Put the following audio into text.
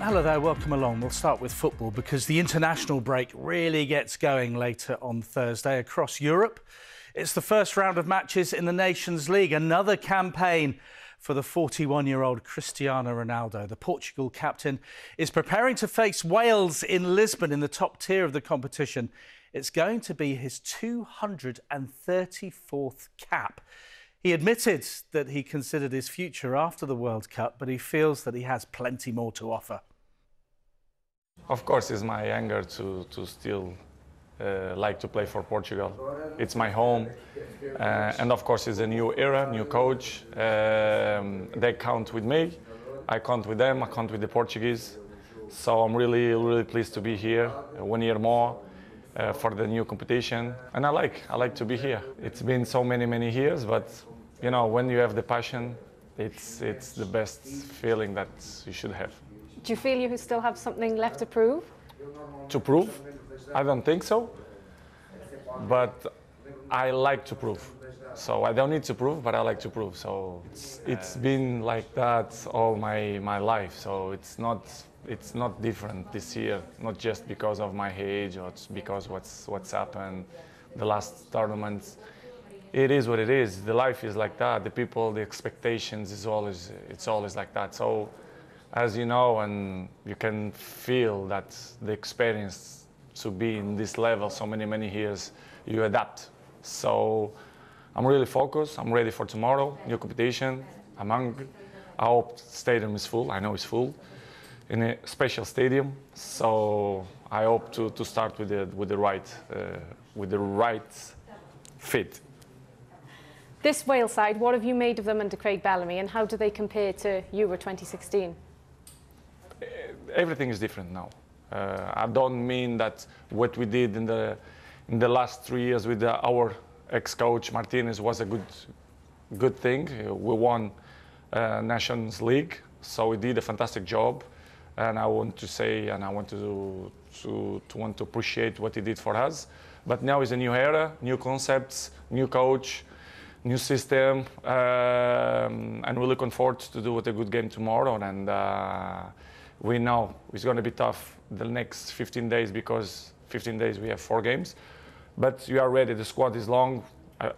Hello there, welcome along. We'll start with football because the international break really gets going later on Thursday across Europe. It's the first round of matches in the Nations League, another campaign for the 41-year-old Cristiano Ronaldo. The Portugal captain is preparing to face Wales in Lisbon in the top tier of the competition. It's going to be his 234th cap. He admitted that he considered his future after the World Cup, but he feels that he has plenty more to offer. Of course, it's my anger to still like to play for Portugal. It's my home, and of course it's a new era, new coach. They count with me, I count with them, I count with the Portuguese. So I'm really pleased to be here 1 year more for the new competition, and I like to be here. It's been so many years, but you know, when you have the passion, it's the best feeling that you should have. Do you feel you still have something left to prove? To prove? I don't think so, but I like to prove. So I don't need to prove, but I like to prove. So it's been like that all my life. So it's not different this year, not just because of my age or it's because what's happened the last tournaments. It is what it is. The life is like that. The people, the expectations it's always like that. So as you know, and you can feel that the experience to be in this level so many years, you adapt. So I'm really focused. I'm ready for tomorrow, new competition. I hope the stadium is full. I know it's full in a special stadium. So I hope to start with the right fit. This Wales side, what have you made of them under Craig Bellamy, and how do they compare to Euro 2016? Everything is different now. I don't mean that what we did in the last 3 years with our ex-coach Martinez was a good thing. We won Nations League, so we did a fantastic job, and I want to say, and I want to appreciate what he did for us. But now is a new era, new concepts, new coach, new system, and we're looking forward to do a good game tomorrow. And we know it's going to be tough the next 15 days because 15 days we have 4 games. But we are ready. The squad is long.